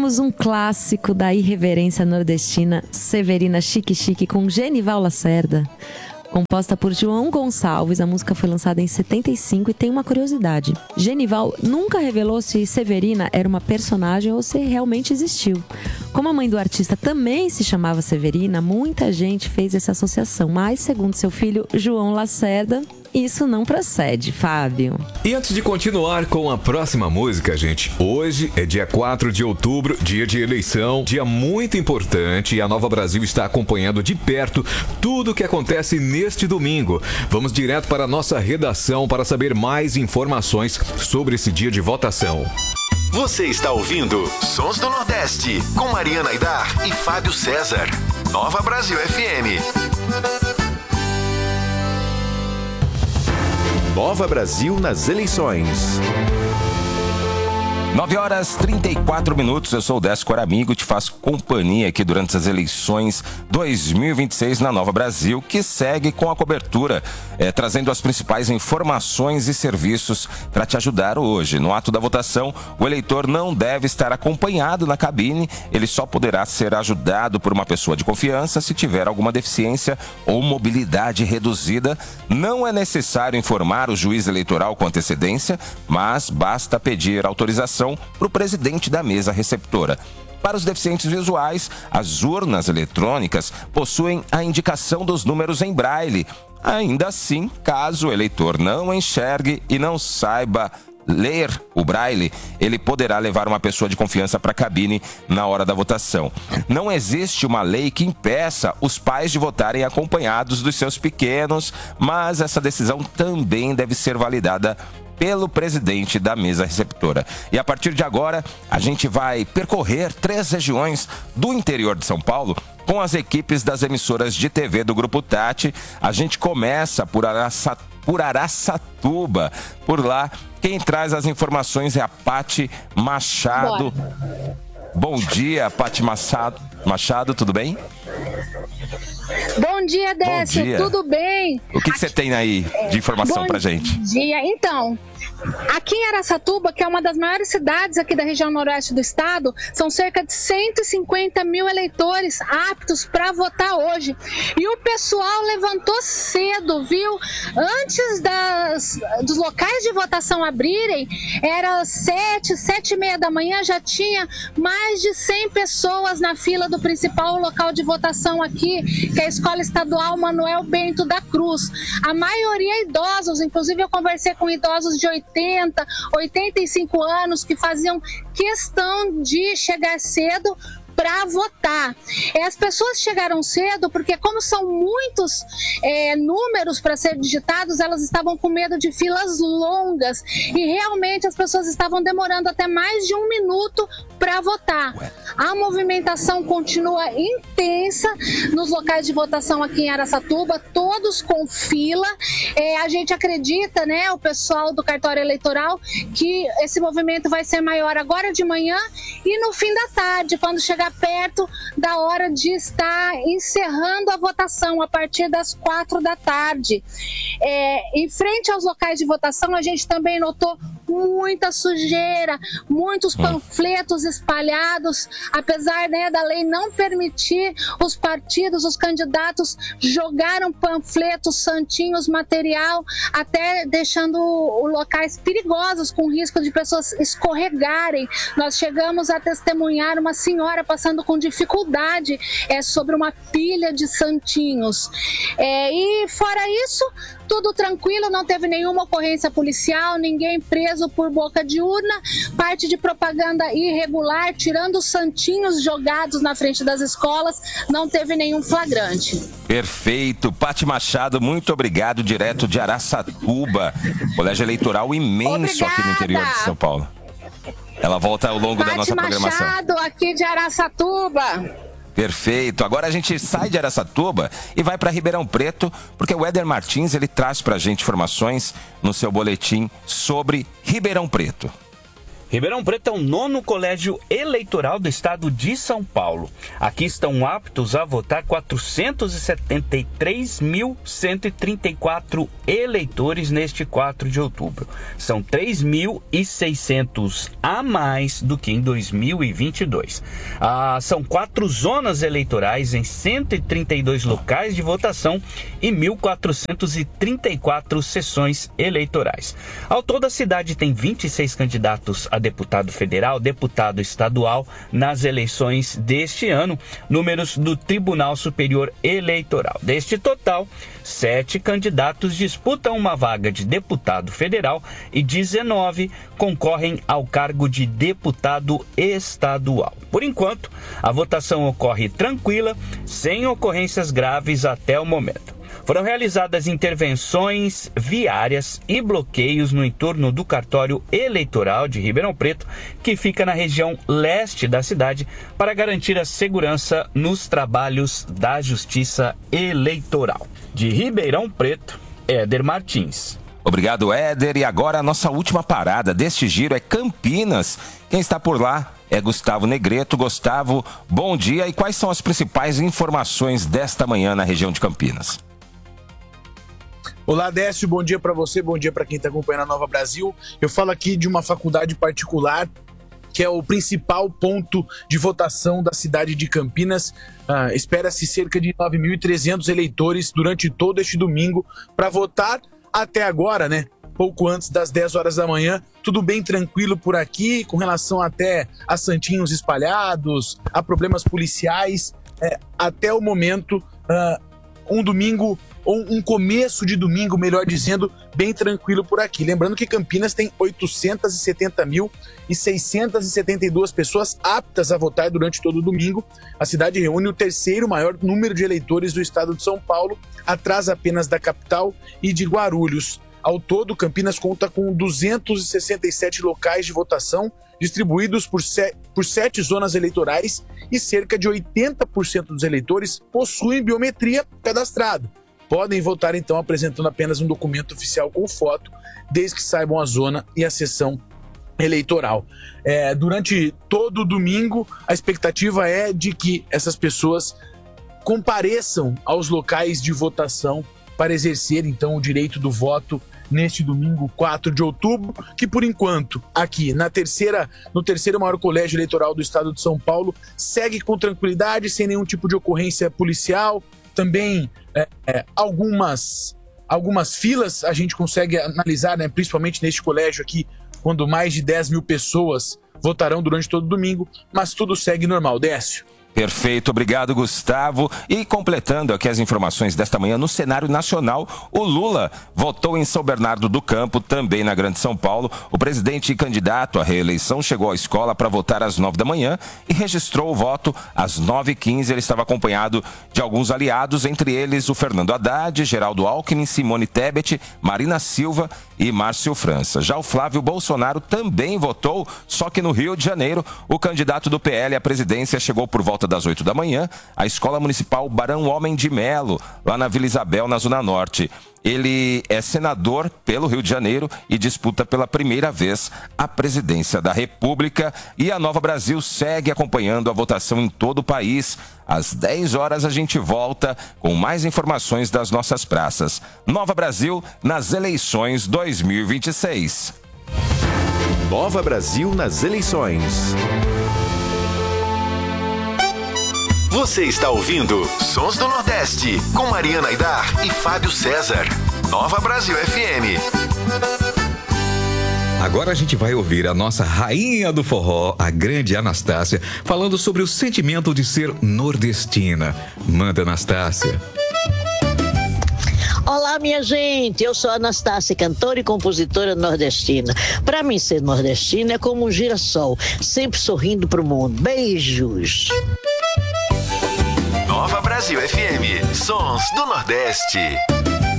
Ouvimos um clássico da irreverência nordestina, Severina Chique Chique, com Genival Lacerda. Composta por João Gonçalves, a música foi lançada em 75 e tem uma curiosidade. Genival nunca revelou se Severina era uma personagem ou se realmente existiu. Como a mãe do artista também se chamava Severina, muita gente fez essa associação, mas, segundo seu filho João Lacerda, isso não procede, Fábio. E antes de continuar com a próxima música, gente, hoje é dia 4 de outubro, dia de eleição, dia muito importante, e a Nova Brasil está acompanhando de perto tudo o que acontece neste domingo. Vamos direto para a nossa redação para saber mais informações sobre esse dia de votação. Você está ouvindo Sons do Nordeste, com Mariana Aidar e Fábio César. Nova Brasil FM. Nova Brasil nas eleições. 9h34. Eu sou o Décio Coramigo, te faço companhia aqui durante as eleições 2026 na Nova Brasil, que segue com a cobertura, trazendo as principais informações e serviços para te ajudar hoje. No ato da votação, o eleitor não deve estar acompanhado na cabine, ele só poderá ser ajudado por uma pessoa de confiança se tiver alguma deficiência ou mobilidade reduzida. Não é necessário informar o juiz eleitoral com antecedência, mas basta pedir autorização para o presidente da mesa receptora. Para os deficientes visuais, as urnas eletrônicas possuem a indicação dos números em braille. Ainda assim, caso o eleitor não enxergue e não saiba ler o braille, ele poderá levar uma pessoa de confiança para a cabine na hora da votação. Não existe uma lei que impeça os pais de votarem acompanhados dos seus pequenos, mas essa decisão também deve ser validada pelo presidente da mesa receptora. E a partir de agora, a gente vai percorrer 3 regiões do interior de São Paulo com as equipes das emissoras de TV do Grupo Tati. A gente começa por Araçatuba. Por lá, quem traz as informações é a Pati Machado. Bora. Bom dia, Pati Machado, tudo bem? Bom dia, Décio, tudo bem? O que você tem aí de informação pra gente? Bom dia, então, aqui em Araçatuba, que é uma das maiores cidades aqui da região noroeste do estado, são cerca de 150 mil eleitores aptos para votar hoje. E o pessoal levantou cedo, viu? Antes dos locais de votação abrirem, era 7h30 da manhã, já tinha mais de 100 pessoas na fila do principal local de votação aqui, que é a Escola Estadual Manuel Bento da Cruz. A maioria idosos, inclusive eu conversei com idosos de 80, 85 anos que faziam questão de chegar cedo para votar. As pessoas chegaram cedo porque, como são muitos números para ser digitados, elas estavam com medo de filas longas e realmente as pessoas estavam demorando até mais de 1 minuto para votar. A movimentação continua intensa nos locais de votação aqui em Araçatuba, todos com fila. A gente acredita, né, o pessoal do cartório eleitoral, que esse movimento vai ser maior agora de manhã e no fim da tarde, quando chegar perto da hora de estar encerrando a votação, a partir das 4 da tarde. Em frente aos locais de votação, a gente também notou muita sujeira, muitos panfletos espalhados, apesar, né, da lei não permitir os partidos, os candidatos jogaram panfletos, santinhos, material, até deixando locais perigosos, com risco de pessoas escorregarem. Nós chegamos a testemunhar uma senhora passando com dificuldade sobre uma pilha de santinhos. E fora isso, tudo tranquilo, não teve nenhuma ocorrência policial, ninguém preso por boca de urna, parte de propaganda irregular, tirando os santinhos jogados na frente das escolas, não teve nenhum flagrante. Perfeito. Pati Machado, muito obrigado, direto de Araçatuba, colégio eleitoral imenso aqui no interior de São Paulo. Ela volta ao longo da nossa programação. Pati Machado, aqui de Araçatuba. Perfeito. Agora a gente sai de Araçatuba e vai para Ribeirão Preto, porque o Éder Martins, ele traz para a gente informações no seu boletim sobre Ribeirão Preto. Ribeirão Preto é o 9º colégio eleitoral do estado de São Paulo. Aqui estão aptos a votar 473.134 eleitores neste 4 de outubro. São 3.600 a mais do que em 2022. São 4 zonas eleitorais em 132 locais de votação e 1.434 sessões eleitorais. Ao todo, a cidade tem 26 candidatos a deputado federal, deputado estadual nas eleições deste ano, números do Tribunal Superior Eleitoral. Deste total, 7 candidatos disputam uma vaga de deputado federal e 19 concorrem ao cargo de deputado estadual. Por enquanto, a votação ocorre tranquila, sem ocorrências graves até o momento. Foram realizadas intervenções viárias e bloqueios no entorno do cartório eleitoral de Ribeirão Preto, que fica na região leste da cidade, para garantir a segurança nos trabalhos da Justiça Eleitoral. De Ribeirão Preto, Éder Martins. Obrigado, Éder. E agora a nossa última parada deste giro é Campinas. Quem está por lá é Gustavo Negreto. Gustavo, bom dia. E quais são as principais informações desta manhã na região de Campinas? Olá, Décio, bom dia para você, bom dia para quem está acompanhando a Nova Brasil. Eu falo aqui de uma faculdade particular, que é o principal ponto de votação da cidade de Campinas. Espera-se cerca de 9.300 eleitores durante todo este domingo para votar. Até agora, né? Pouco antes das 10 horas da manhã, tudo bem tranquilo por aqui, com relação até a santinhos espalhados, a problemas policiais. Até o momento, um domingo, ou um começo de domingo, melhor dizendo, bem tranquilo por aqui. Lembrando que Campinas tem 870.672 pessoas aptas a votar durante todo o domingo. A cidade reúne o 3º maior número de eleitores do estado de São Paulo, atrás apenas da capital e de Guarulhos. Ao todo, Campinas conta com 267 locais de votação, distribuídos por 7 zonas eleitorais, e cerca de 80% dos eleitores possuem biometria cadastrada. Podem votar, então, apresentando apenas um documento oficial com foto, desde que saibam a zona e a sessão eleitoral. Durante todo o domingo, a expectativa é de que essas pessoas compareçam aos locais de votação para exercer, então, o direito do voto neste domingo, 4 de outubro, que, por enquanto, aqui no 3º maior colégio eleitoral do estado de São Paulo, segue com tranquilidade, sem nenhum tipo de ocorrência policial. Também algumas filas a gente consegue analisar, né, principalmente neste colégio aqui, quando mais de 10 mil pessoas votarão durante todo o domingo, mas tudo segue normal. Décio. Perfeito, obrigado, Gustavo. E completando aqui as informações desta manhã, no cenário nacional, o Lula votou em São Bernardo do Campo, também na Grande São Paulo. O presidente e candidato à reeleição chegou à escola para votar às 9 da manhã e registrou o voto às 9h15. Ele estava acompanhado de alguns aliados, entre eles o Fernando Haddad, Geraldo Alckmin, Simone Tebet, Marina Silva e Márcio França. Já o Flávio Bolsonaro também votou, só que no Rio de Janeiro, o candidato do PL à presidência chegou por volta das 8 da manhã à Escola Municipal Barão Homem de Melo, lá na Vila Isabel, na Zona Norte. Ele é senador pelo Rio de Janeiro e disputa pela primeira vez a presidência da República. E a Nova Brasil segue acompanhando a votação em todo o país. Às 10 horas a gente volta com mais informações das nossas praças. Nova Brasil nas eleições 2026. Nova Brasil nas eleições. Você está ouvindo Sons do Nordeste, com Mariana Aidar e Fábio César. Nova Brasil FM. Agora a gente vai ouvir a nossa rainha do forró, a grande Anastácia, falando sobre o sentimento de ser nordestina. Manda, Anastácia. Olá, minha gente, eu sou a Anastácia, cantora e compositora nordestina. Para mim, ser nordestina é como um girassol, sempre sorrindo pro mundo. Beijos! Nova Brasil FM, Sons do Nordeste.